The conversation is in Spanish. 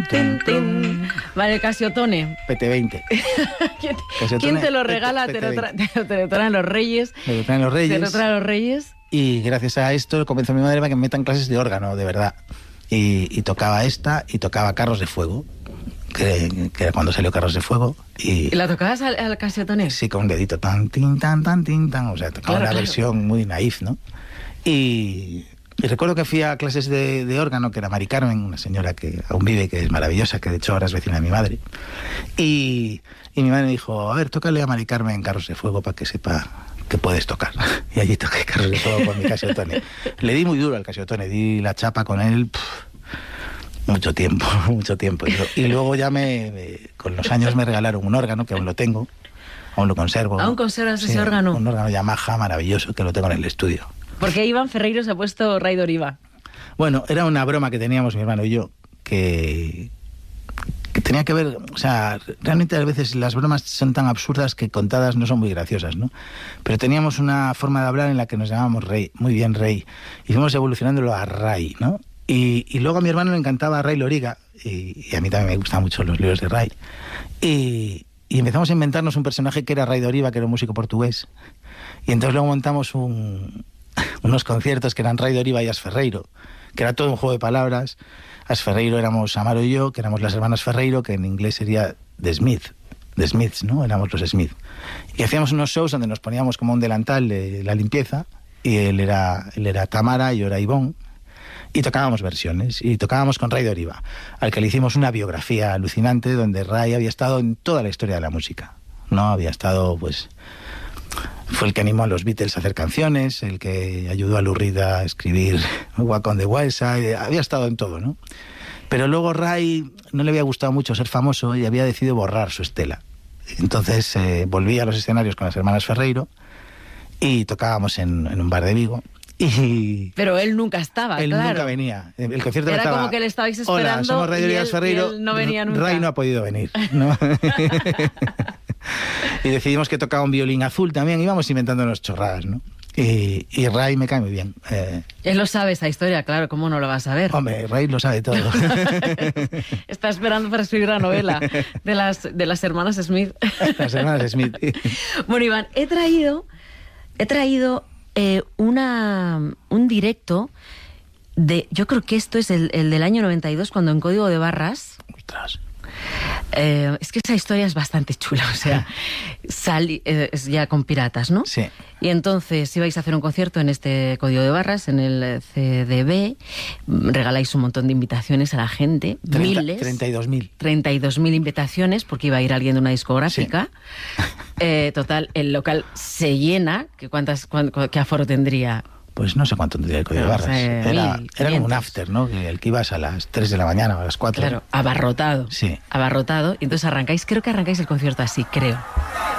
tin, tin. Vale, Casiotone. PT20. ¿Quién te lo regala? Te lo traen los Reyes. Me lo traen los Reyes. Te lo traen los Reyes. Y gracias a esto convenzo a mi madre para que me metan clases de órgano, de verdad. Y tocaba esta y tocaba Carros de Fuego, que era cuando salió Carros de Fuego. ¿Y la tocabas al Casiotone? Sí, con un dedito, tan, tin, tan, tan, tin, tan. O sea, tocaba una versión muy naif, ¿no? Y recuerdo que fui a clases de órgano, que era Mari Carmen, una señora que aún vive, que es maravillosa, que de hecho ahora es vecina de mi madre. Y mi madre me dijo, a ver, tócale a Mari Carmen Carros de Fuego para que sepa que puedes tocar. Y allí toqué Carros de Fuego con mi Casiotone. Le di muy duro al Casiotone, di la chapa con él, mucho tiempo. Y luego ya con los años me regalaron un órgano, que aún lo tengo, aún lo conservo. ¿Aún conservas ese órgano? Un órgano Yamaha maravilloso, que lo tengo en el estudio. ¿Por qué Iván Ferreiro se ha puesto Ray Doriva? Bueno, era una broma que teníamos mi hermano y yo, que tenía que ver, o sea, realmente a veces las bromas son tan absurdas que contadas no son muy graciosas, ¿no? Pero teníamos una forma de hablar en la que nos llamábamos Rey, muy bien Rey, y fuimos evolucionándolo a Ray, ¿no? Y luego a mi hermano le encantaba Ray Loriga, y a mí también me gustan mucho los libros de Ray, y empezamos a inventarnos un personaje que era Ray Doriva, que era un músico portugués, y entonces luego montamos unos conciertos que eran Ray Doriva y As Ferreiro, que era todo un juego de palabras. As Ferreiro éramos Amaro y yo, que éramos las hermanas Ferreiro, que en inglés sería The Smiths, ¿no? Éramos los Smith. Y hacíamos unos shows donde nos poníamos como un delantal de la limpieza, y él era Tamara y yo era Ivonne, y tocábamos versiones, y tocábamos con Ray Doriva, al que le hicimos una biografía alucinante donde Ray había estado en toda la historia de la música, ¿no? Había estado, pues... Fue el que animó a los Beatles a hacer canciones, el que ayudó a Lou Reed a escribir Walk on the Wild Side, había estado en todo, ¿no? Pero luego Ray no le había gustado mucho ser famoso y había decidido borrar su estela. Entonces volví a los escenarios con las hermanas Ferreiro y tocábamos en un bar de Vigo. Pero él nunca estaba, él claro. Nunca venía. El concierto era estaba, como que le estabais esperando. Hola, somos Ray Doriva Ferreiro. Y él no venía nunca. Ray no ha podido venir, ¿no? Y decidimos que tocaba un violín azul también, íbamos inventándonos chorradas, ¿no? Y Ray me cae muy bien. Él lo sabe esa historia, claro, ¿cómo no lo va a saber? Hombre, Ray lo sabe todo. Está esperando para escribir la novela de las hermanas Smith. Las hermanas Smith. Bueno, Iván, he traído un directo yo creo que esto es el del año 92, cuando en Código de Barras... Ostras. Es que esa historia es bastante chula, o sea, es ya con piratas, ¿no? Sí. Y entonces ibais a hacer un concierto en este Código de Barras, en el CDB, regaláis un montón de invitaciones a la gente, miles. 32.000. 32.000 invitaciones, porque iba a ir alguien de una discográfica. Sí. Total, el local se llena. ¿Qué aforo tendría? Pues no sé cuánto tendría el Código de Barras. Era como un after, ¿no? El que ibas a las 3 de la mañana o a las 4. Claro, abarrotado. Sí. Abarrotado. Y entonces creo que arrancáis el concierto así, creo.